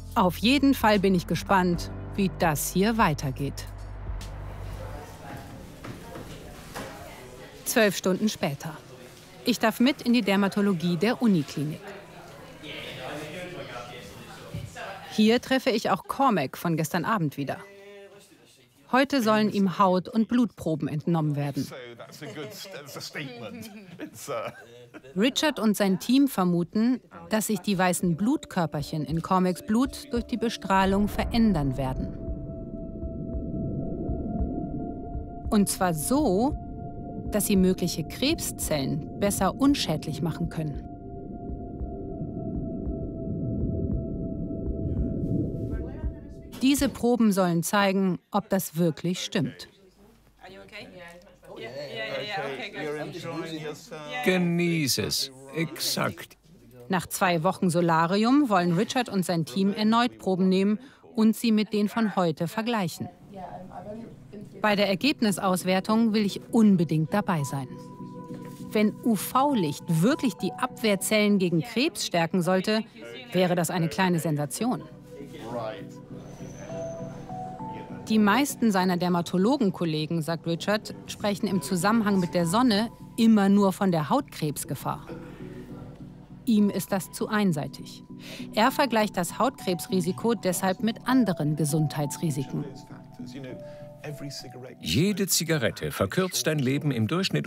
Auf jeden Fall bin ich gespannt, wie das hier weitergeht. 12 Stunden später. Ich darf mit in die Dermatologie der Uniklinik. Hier treffe ich auch Cormac von gestern Abend wieder. Heute sollen ihm Haut- und Blutproben entnommen werden. Richard und sein Team vermuten, dass sich die weißen Blutkörperchen in Cormacs Blut durch die Bestrahlung verändern werden. Und zwar so, dass sie mögliche Krebszellen besser unschädlich machen können. Diese Proben sollen zeigen, ob das wirklich stimmt. Genieß es. Exakt. Nach 2 Wochen Solarium wollen Richard und sein Team erneut Proben nehmen und sie mit denen von heute vergleichen. Bei der Ergebnisauswertung will ich unbedingt dabei sein. Wenn UV-Licht wirklich die Abwehrzellen gegen Krebs stärken sollte, wäre das eine kleine Sensation. Die meisten seiner Dermatologenkollegen, sagt Richard, sprechen im Zusammenhang mit der Sonne immer nur von der Hautkrebsgefahr. Ihm ist das zu einseitig. Er vergleicht das Hautkrebsrisiko deshalb mit anderen Gesundheitsrisiken. Jede Zigarette verkürzt dein Leben im Durchschnitt